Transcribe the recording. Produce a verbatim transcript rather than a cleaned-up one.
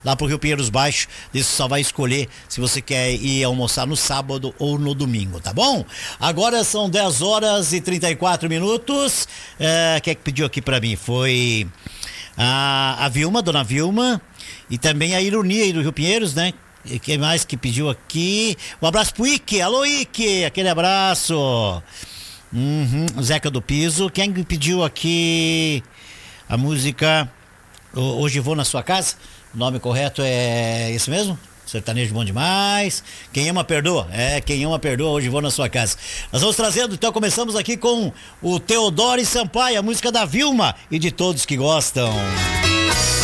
lá pro Rio Pinheiros Baixo. Você só vai escolher se você quer ir almoçar no sábado ou no domingo, tá bom? Agora são dez horas e trinta e quatro minutos. É, quem é que pediu aqui pra mim? Foi a, a Vilma, dona Vilma, e também a Ironia aí do Rio Pinheiros, né? E quem mais que pediu aqui? Um abraço pro Ike. Alô, Ike, aquele abraço. Uhum, Zeca do Piso. Quem pediu aqui a música Hoje Vou na Sua Casa? O nome correto é esse mesmo? Sertanejo bom demais. Quem ama perdoa. É, quem ama perdoa, hoje vou na sua casa. Nós vamos trazendo, então começamos aqui com o Teodoro e Sampaio, a música da Vilma e de todos que gostam.